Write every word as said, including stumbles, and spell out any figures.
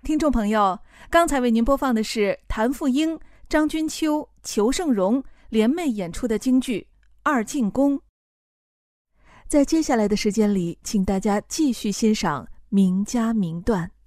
听众朋友，刚才为您播放的是谭富英、张君秋、裘盛戎联袂演出的京剧《二进宫》。在接下来的时间里，请大家继续欣赏名家名段。